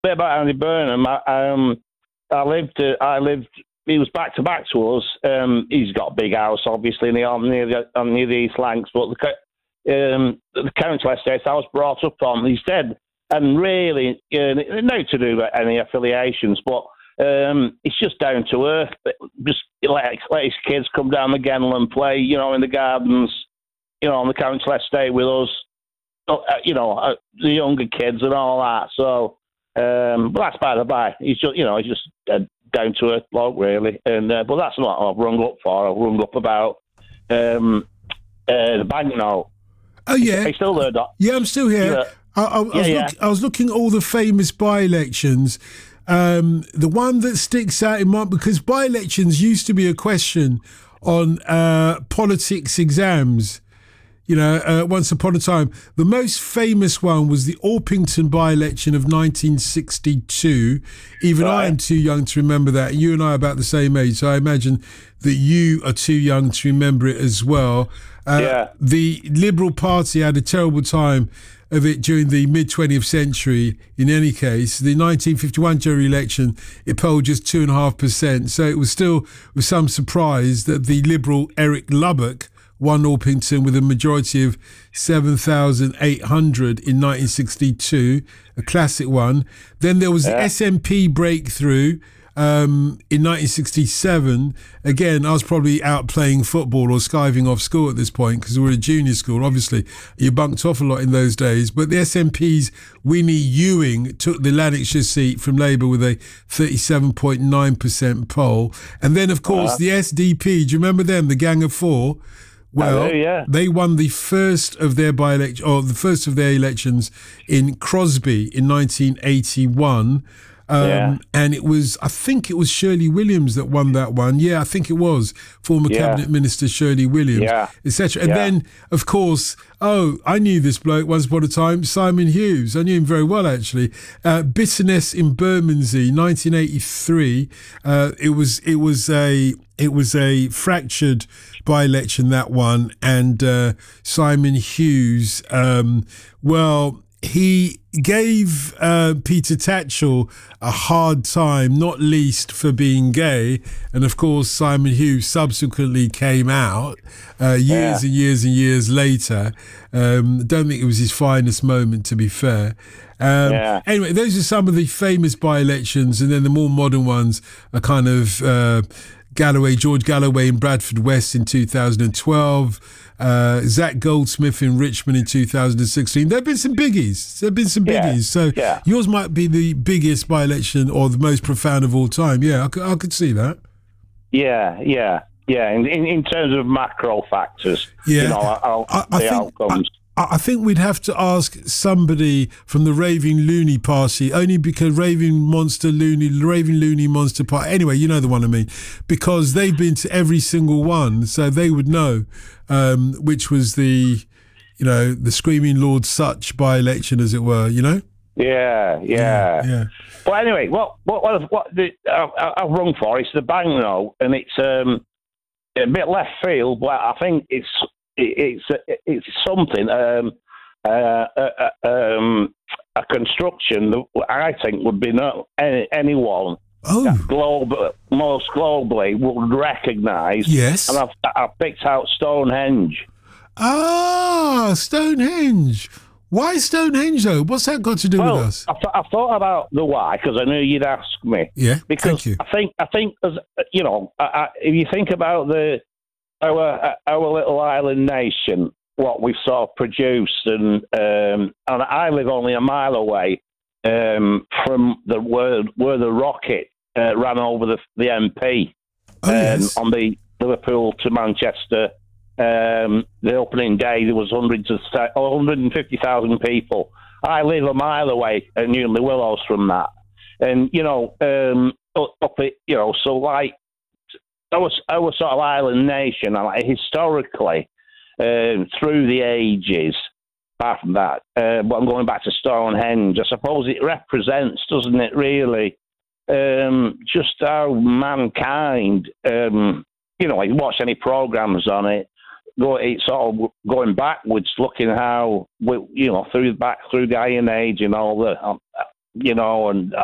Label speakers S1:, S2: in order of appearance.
S1: bit about Andy Burnham. I lived. He was back to back to us. He's got a big house, obviously, near the East Lancs, but the council estate I was brought up on, he said, and really, no to do with any affiliations, but it's just down to earth. Just let his kids come down the Gennell and play, in the gardens, on the council estate with us, the younger kids and all that. So, but that's by the by. He's just down to earth bloke, really. And but that's not what I've rung up for. I've rung up about the banknote.
S2: Oh yeah,
S1: are you still there, Doc?
S2: Yeah, I'm still here.
S1: Yeah.
S2: I was looking at all the famous by-elections. The one that sticks out in mind, because by-elections used to be a question on politics exams. Once upon a time, the most famous one was the Orpington by-election of 1962. Even I am too young to remember that. You and I are about the same age, so I imagine that you are too young to remember it as well. The Liberal Party had a terrible time of it during the mid-20th century. In any case, the 1951 general election, it polled just 2.5%. So it was still with some surprise that the Liberal Eric Lubbock won Orpington with a majority of 7,800 in 1962, a classic one. Then there was the SNP breakthrough in 1967. Again, I was probably out playing football or skiving off school at this point because we were a junior school. Obviously, you bunked off a lot in those days. But the SNP's Winnie Ewing took the Lanarkshire seat from Labour with a 37.9% poll. And then, of course, the SDP, do you remember them, the Gang of Four? Well, they won the first of their elections in Crosby in 1981. And I think it was Shirley Williams that won that one. Yeah, I think it was former Cabinet Minister Shirley Williams, etc. And then, of course, I knew this bloke once upon a time, Simon Hughes. I knew him very well, actually. Bitterness in Bermondsey, 1983. It was a fractured by-election, that one, and Simon Hughes, he gave Peter Tatchell a hard time, not least for being gay. And of course, Simon Hughes subsequently came out years and years and years later. Don't think it was his finest moment, to be fair. Anyway, those are some of the famous by-elections, and then the more modern ones are kind of George Galloway in Bradford West in 2012, Zach Goldsmith in Richmond in 2016. There have been some biggies. So yours might be the biggest by-election or the most profound of all time. Yeah, I could see that. Yeah. In terms of macro factors, the outcomes. I think we'd have to ask somebody from the Raving Loony Party, only because Raving Loony Monster Party. Anyway, you know the one I mean, because they've been to every single one, so they would know which was the Screaming Lord Sutch by-election, as it were.
S1: Yeah. But anyway, what I've rung for is the banknote, and it's a bit left field, but I think it's something, a construction that I think would be anyone most globally would recognise.
S2: Yes.
S1: And I've picked out Stonehenge.
S2: Ah, Stonehenge. Why Stonehenge, though? What's that got to do with us?
S1: I thought about the why, because I knew you'd ask me.
S2: Yeah,
S1: because
S2: thank you.
S1: I think as if you think about our little island nation, what we've sort of produced, and I live only a mile away from where the rocket ran over the MP on the Liverpool to Manchester. The opening day, there was 150,000 people. I live a mile away at Newley Willows from that, and so like. Our sort of island nation, historically, through the ages, apart from that, but I'm going back to Stonehenge, I suppose it represents, doesn't it, really, just how mankind, you watch any programmes on it, it's sort of going backwards, looking how, through the Iron Age and all you know, and